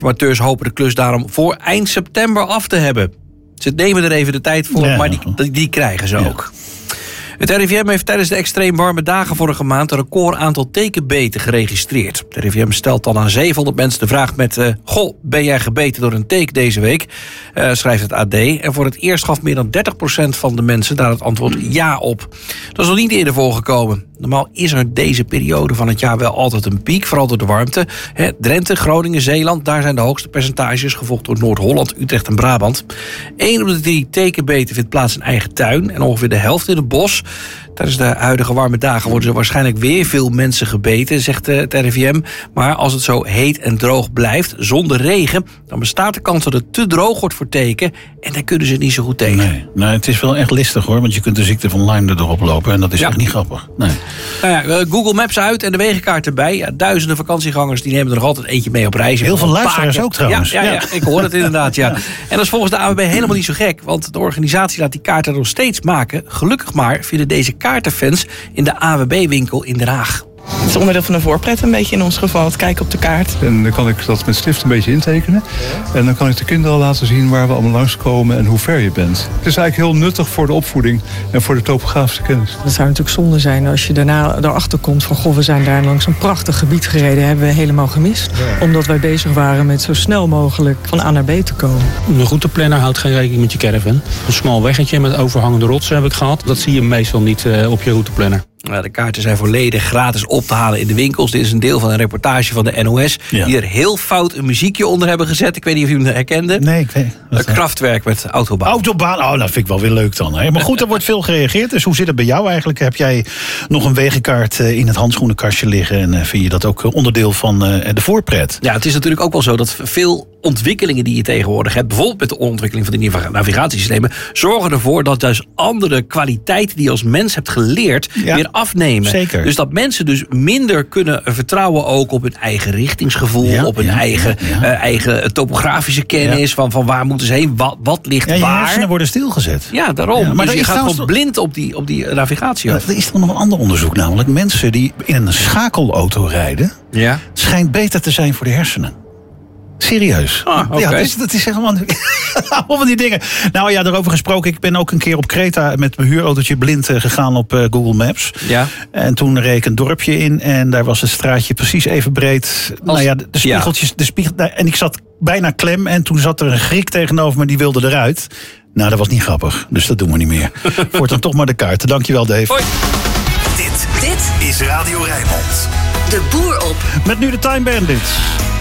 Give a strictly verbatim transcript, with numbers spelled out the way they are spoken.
Informateurs hopen de klus daarom voor eind september af te hebben. Ze nemen er even de tijd voor, ja. maar die, die krijgen ze ja. ook. Het R I V M heeft tijdens de extreem warme dagen vorige maand een record aantal tekenbeten geregistreerd. Het R I V M stelt dan aan zevenhonderd mensen de vraag met... Uh, goh, ben jij gebeten door een teek deze week? Uh, schrijft het A D. En voor het eerst gaf meer dan dertig procent van de mensen daar het antwoord ja op. Dat is nog niet eerder voorgekomen. Normaal is er deze periode van het jaar wel altijd een piek, vooral door de warmte. He, Drenthe, Groningen, Zeeland, daar zijn de hoogste percentages, gevolgd door Noord-Holland, Utrecht en Brabant. Eén op de drie tekenbeten vindt plaats in eigen tuin en ongeveer de helft in het bos. Tijdens de huidige warme dagen worden er waarschijnlijk weer veel mensen gebeten, zegt het R I V M. Maar als het zo heet en droog blijft, zonder regen, dan bestaat de kans dat het te droog wordt voor teken en daar kunnen ze niet zo goed tegen. Nee, nou, het is wel echt listig hoor, want je kunt de ziekte van Lyme erop lopen en dat is ja. echt niet grappig. Nee. Nou ja, Google Maps uit en de wegenkaart erbij. Ja, duizenden vakantiegangers die nemen er nog altijd eentje mee op reis. Heel veel luisteraars ook trouwens. Ja, ja, ja. ja, ik hoor het inderdaad. Ja. En dat is volgens de A N W B helemaal niet zo gek, want de organisatie laat die kaarten nog steeds maken. Gelukkig maar vinden deze kaartenfans in de A N W B-winkel in Den Haag. Het is onderdeel van de voorpret een beetje in ons geval, het kijken op de kaart. En dan kan ik dat met stift een beetje intekenen. Ja. En dan kan ik de kinderen laten zien waar we allemaal langskomen en hoe ver je bent. Het is eigenlijk heel nuttig voor de opvoeding en voor de topografische kennis. Het zou natuurlijk zonde zijn als je daarna erachter komt van... goh, we zijn daar langs een prachtig gebied gereden, hebben we helemaal gemist. Ja. Omdat wij bezig waren met zo snel mogelijk van A naar B te komen. Een routeplanner houdt geen rekening met je caravan. Een smal weggetje met overhangende rotsen heb ik gehad. Dat zie je meestal niet uh, op je routeplanner. De kaarten zijn volledig gratis op te halen in de winkels. Dit is een deel van een reportage van de N O S... Ja. die er heel fout een muziekje onder hebben gezet. Ik weet niet of u hem herkende. Nee, ik weet het. Kraftwerk met Autobahn. Autobahn, oh, dat vind ik wel weer leuk dan. Hè? Maar goed, er wordt veel gereageerd. Dus hoe zit het bij jou eigenlijk? Heb jij nog een wegenkaart in het handschoenenkastje liggen? En vind je dat ook onderdeel van de voorpret? Ja, het is natuurlijk ook wel zo dat veel ontwikkelingen die je tegenwoordig hebt... bijvoorbeeld met de ontwikkeling van de nieuwe navigatiesystemen... zorgen ervoor dat dus andere kwaliteiten die je als mens hebt geleerd... Ja. weer afnemen. Zeker. Dus dat mensen dus minder kunnen vertrouwen ook op hun eigen richtingsgevoel, ja, op hun ja, eigen, ja, ja. Uh, eigen topografische kennis, ja. van, van waar moeten ze heen, wat, wat ligt ja, je waar. Je hersenen worden stilgezet. Ja, daarom. Ja, maar dus je gaat gewoon blind op die, op die navigatie. Ja, er is toch nog een ander onderzoek, namelijk mensen die in een schakelauto rijden, ja. schijnt beter te zijn voor de hersenen. Serieus. Ah, okay. Ja, dat is, dat is helemaal allemaal van die dingen. Nou ja, daarover gesproken. Ik ben ook een keer op Kreta met mijn huurautootje blind gegaan op uh, Google Maps. Ja. En toen reed ik een dorpje in en daar was het straatje precies even breed. Als, nou ja, de spiegeltjes, ja. de spiegel, en ik zat bijna klem en toen zat er een Griek tegenover me die wilde eruit. Nou, dat was niet grappig. Dus dat doen we niet meer. Voortaan toch maar de kaarten. Dankjewel, Dave. Hoi. Dit, dit is Radio Rijnmond. De Boer op. Met nu de Time Bandits.